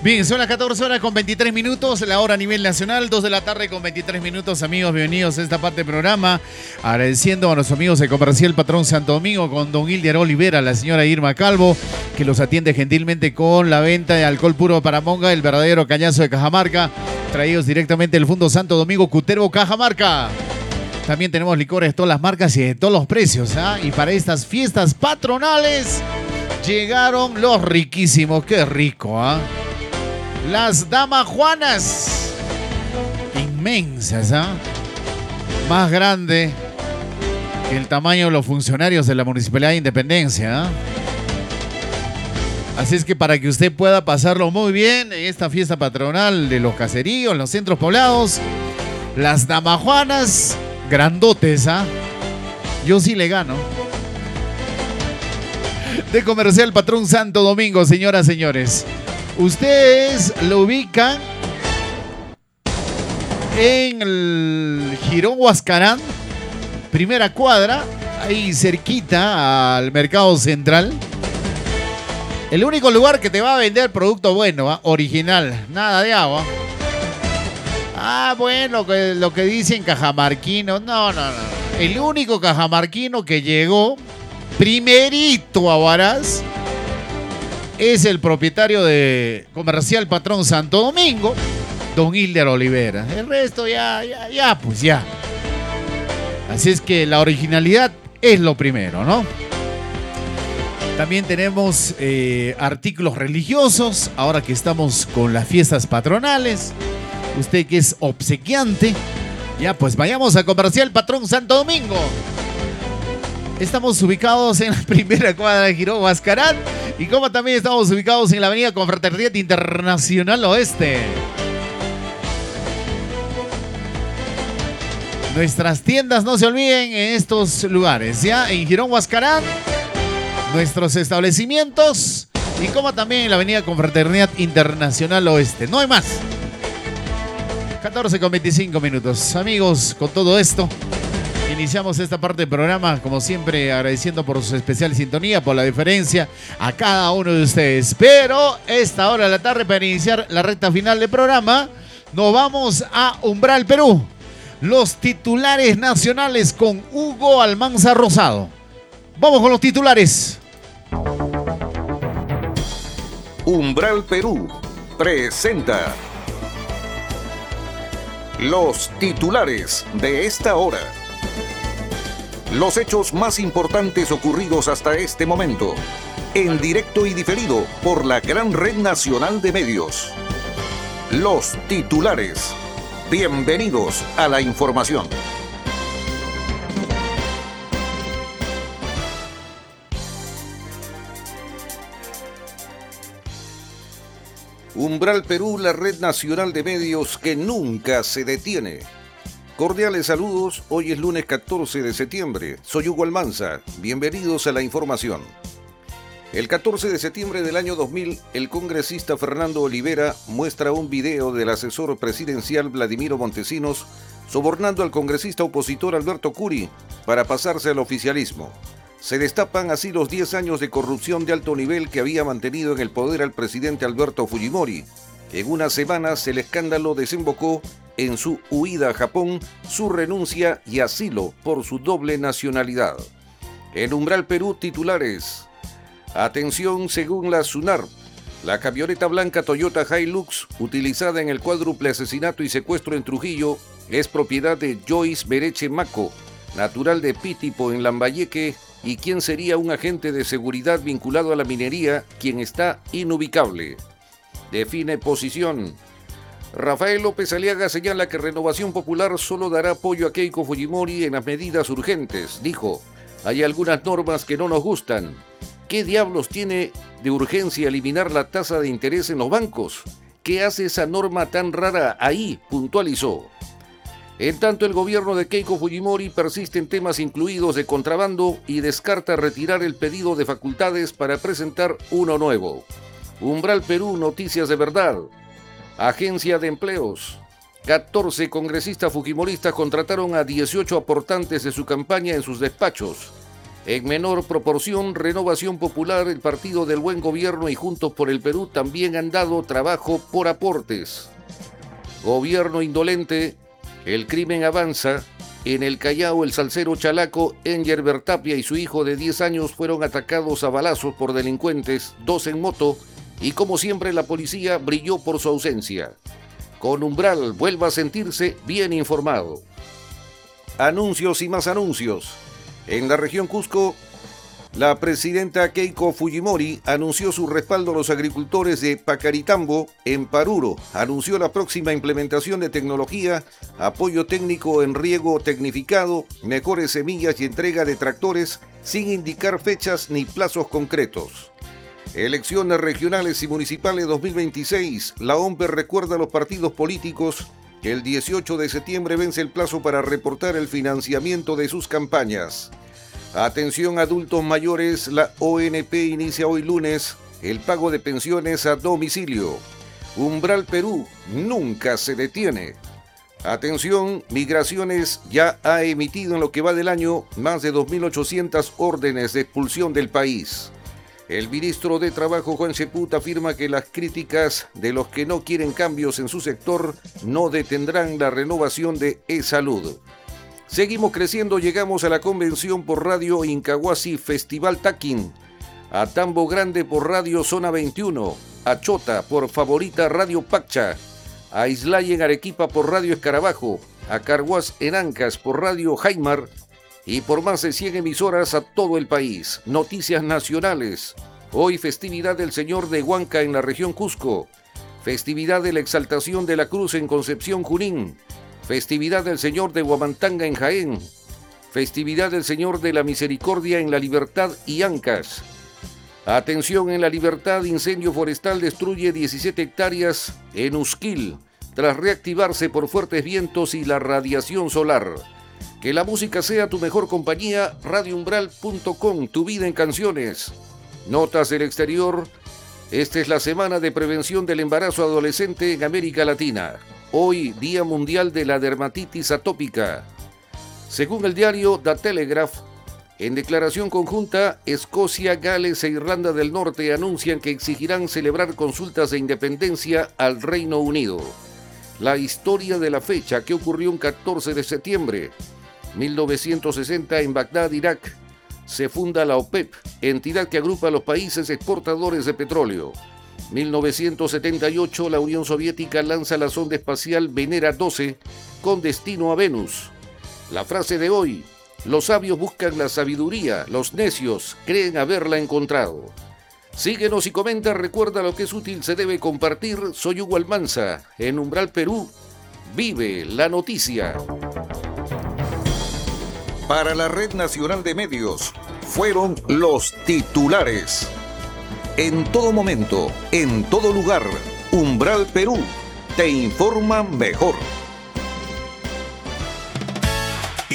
Bien, son las 14 horas con 23 minutos, la hora a nivel nacional, 2 de la tarde con 23 minutos. Amigos, bienvenidos a esta parte del programa. Agradeciendo a nuestros amigos de Comercial Patrón Santo Domingo con don Hilder Olivera, la señora Irma Calvo, que los atiende gentilmente con la venta de alcohol puro para Monga, el verdadero cañazo de Cajamarca, traídos directamente del Fundo Santo Domingo, Cutervo, Cajamarca. También tenemos licores de todas las marcas y de todos los precios, ¿ah? Y para estas fiestas patronales llegaron los riquísimos. ¡Qué rico! ¿Ah? Las Damas Juanas. Inmensas, ¿ah? Más grande que el tamaño de los funcionarios de la Municipalidad de Independencia, ¿ah? Así es que para que usted pueda pasarlo muy bien en esta fiesta patronal de los caseríos, en los centros poblados, las Damas Juanas, grandotes, ¿ah? Yo sí le gano. De Comercial Patrón Santo Domingo, señoras, señores. Ustedes lo ubican en el Girón Huascarán, primera cuadra, ahí cerquita al Mercado Central. El único lugar que te va a vender producto bueno, ¿eh? Original, nada de agua. Ah, bueno, lo que dicen cajamarquino. No. El único cajamarquino que llegó primerito a Huaraz es el propietario de Comercial Patrón Santo Domingo, don Hilder Olivera. El resto ya. Así es que la originalidad es lo primero, ¿no? También tenemos artículos religiosos, ahora que estamos con las fiestas patronales. Usted que es obsequiante, ya pues vayamos a Comercial Patrón Santo Domingo. Estamos ubicados en la primera cuadra de Girón Huascarán y como también estamos ubicados en la avenida Confraternidad Internacional Oeste. Nuestras tiendas, no se olviden, en estos lugares, ya en Girón Huascarán, nuestros establecimientos y como también en la avenida Confraternidad Internacional Oeste. No hay más. 14 con 25 minutos. Amigos, con todo esto iniciamos esta parte del programa, como siempre, agradeciendo por su especial sintonía, por la diferencia a cada uno de ustedes. Pero esta hora de la tarde, para iniciar la recta final del programa, nos vamos a Umbral, Perú. Los titulares nacionales con Hugo Almanza Rosado. Vamos con los titulares. Umbral Perú presenta los titulares de esta hora. Los hechos más importantes ocurridos hasta este momento, en directo y diferido por la gran red nacional de medios. Los titulares. Bienvenidos a la información. Umbral Perú, la red nacional de medios que nunca se detiene. Cordiales saludos, hoy es lunes 14 de septiembre. Soy Hugo Almanza, bienvenidos a la información. El 14 de septiembre del año 2000, el congresista Fernando Olivera muestra un video del asesor presidencial Vladimiro Montesinos sobornando al congresista opositor Alberto Curi para pasarse al oficialismo. Se destapan así los 10 años de corrupción de alto nivel que había mantenido en el poder al presidente Alberto Fujimori. En unas semanas el escándalo desembocó en su huida a Japón, su renuncia y asilo por su doble nacionalidad. En Umbral Perú, titulares. Atención, según la SUNAR, la camioneta blanca Toyota Hilux, utilizada en el cuádruple asesinato y secuestro en Trujillo, es propiedad de Joyce Bereche Maco, natural de Pítipo en Lambayeque, y quien sería un agente de seguridad vinculado a la minería, quien está inubicable. Define posición. Rafael López Aliaga señala que Renovación Popular solo dará apoyo a Keiko Fujimori en las medidas urgentes. Dijo, hay algunas normas que no nos gustan. ¿Qué diablos tiene de urgencia eliminar la tasa de interés en los bancos? ¿Qué hace esa norma tan rara ahí?, puntualizó. En tanto, el gobierno de Keiko Fujimori persiste en temas incluidos de contrabando y descarta retirar el pedido de facultades para presentar uno nuevo. Umbral Perú, noticias de verdad. Agencia de Empleos. 14 congresistas fujimoristas contrataron a 18 aportantes de su campaña en sus despachos. En menor proporción, Renovación Popular, el Partido del Buen Gobierno y Juntos por el Perú también han dado trabajo por aportes. Gobierno indolente, el crimen avanza. En el Callao, el salsero chalaco Enger Bertapia y su hijo de 10 años fueron atacados a balazos por delincuentes, 2 en moto, y como siempre la policía brilló por su ausencia. Con Umbral vuelva a sentirse bien informado. Anuncios y más anuncios. En la región Cusco, la presidenta Keiko Fujimori anunció su respaldo a los agricultores de Pacaritambo en Paruro. Anunció la próxima implementación de tecnología, apoyo técnico en riego tecnificado, mejores semillas y entrega de tractores sin indicar fechas ni plazos concretos. Elecciones regionales y municipales 2026. La OMPE recuerda a los partidos políticos que el 18 de septiembre vence el plazo para reportar el financiamiento de sus campañas. Atención adultos mayores, la ONP inicia hoy lunes el pago de pensiones a domicilio. Umbral Perú nunca se detiene. Atención, Migraciones ya ha emitido en lo que va del año más de 2.800 órdenes de expulsión del país. El ministro de Trabajo, Juan Cheput, afirma que las críticas de los que no quieren cambios en su sector no detendrán la renovación de e-salud. Seguimos creciendo, llegamos a la convención por radio Incahuasi Festival Taquín, a Tambo Grande por radio Zona 21, a Chota por Favorita Radio Paccha, a Islay en Arequipa por radio Escarabajo, a Carhuaz en Ancas por radio Jaimar, y por más de 100 emisoras a todo el país. Noticias nacionales. Hoy festividad del Señor de Huanca en la región Cusco. Festividad de la Exaltación de la Cruz en Concepción, Junín. Festividad del Señor de Huamantanga en Jaén. Festividad del Señor de la Misericordia en La Libertad y Ancas. Atención, en La Libertad, incendio forestal destruye 17 hectáreas en Usquil, tras reactivarse por fuertes vientos y la radiación solar. Que la música sea tu mejor compañía, radioumbral.com, tu vida en canciones. Notas del exterior. Esta es la semana de prevención del embarazo adolescente en América Latina. Hoy, Día Mundial de la Dermatitis Atópica. Según el diario The Telegraph, en declaración conjunta, Escocia, Gales e Irlanda del Norte anuncian que exigirán celebrar consultas de independencia al Reino Unido. La historia de la fecha que ocurrió un 14 de septiembre. 1960, en Bagdad, Irak, se funda la OPEP, entidad que agrupa a los países exportadores de petróleo. 1978, la Unión Soviética lanza la sonda espacial Venera 12 con destino a Venus. La frase de hoy: los sabios buscan la sabiduría, los necios creen haberla encontrado. Síguenos y comenta, recuerda, lo que es útil se debe compartir. Soy Hugo Almanza, en Umbral Perú. Vive la noticia. Para la Red Nacional de Medios, fueron los titulares. En todo momento, en todo lugar, Umbral Perú te informa mejor.